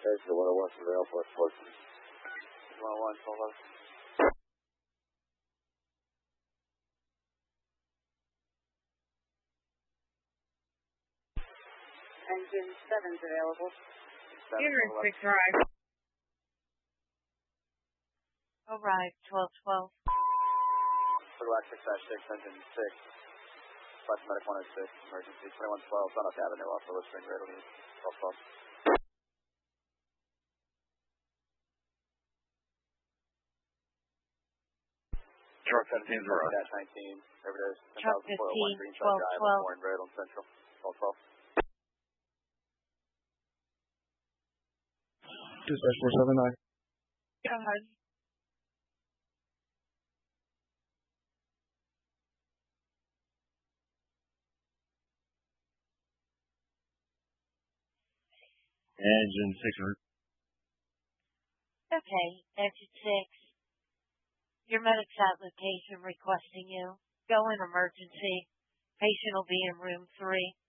Station 101 from the Alpha Force. 101, 12. Engine 7's available. Unit 6 drive. Arrive 1212. Black 6-6, engine 6. Flash medic 106, emergency 2112, Sunnock Avenue, off Willow Spring Road, 1212. Truck 15's arrived. Dash 19, Overdose, Truck 10,401 15, Greenside Drive, 1212. Warren Road on Central, 1212. Dispatch 479. Go ahead. Engine 6. Okay, Engine 6. Your medic's at location requesting you. Go in emergency. Patient will be in room 3.